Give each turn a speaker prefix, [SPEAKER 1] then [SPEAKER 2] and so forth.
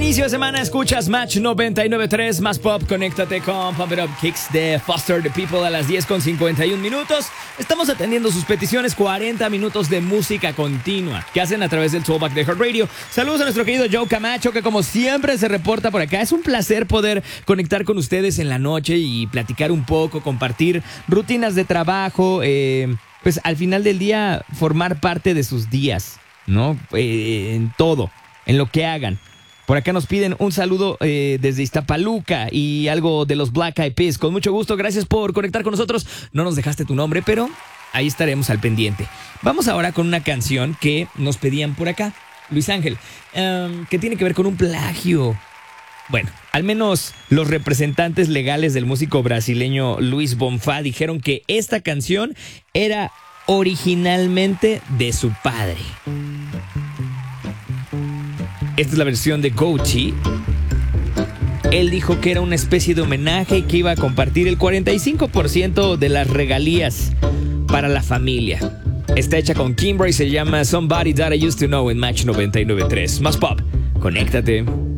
[SPEAKER 1] inicio de semana escuchas Match 99.3, más pop, conéctate con Pump It Up Kicks de Foster the People a las 10:51. Estamos atendiendo sus peticiones, 40 minutos de música continua que hacen a través del Toolback de Heart Radio. Saludos a nuestro querido Joe Camacho, que como siempre se reporta por acá. Es un placer poder conectar con ustedes en la noche y platicar un poco, compartir rutinas de trabajo, pues al final del día formar parte de sus días, ¿no? En todo, en lo que hagan. Por acá nos piden un saludo desde Iztapaluca y algo de los Black Eyed Peas. Con mucho gusto, gracias por conectar con nosotros. No nos dejaste tu nombre, pero ahí estaremos al pendiente. Vamos ahora con una canción que nos pedían por acá, Luis Ángel, que tiene que ver con un plagio. Bueno, al menos los representantes legales del músico brasileño Luis Bonfá dijeron que esta canción era originalmente de su padre. Esta es la versión de Gucci. Él dijo que era una especie de homenaje y que iba a compartir el 45% de las regalías para la familia. Está hecha con Kimbra y se llama Somebody That I Used to Know en Match 99.3. Más pop, conéctate.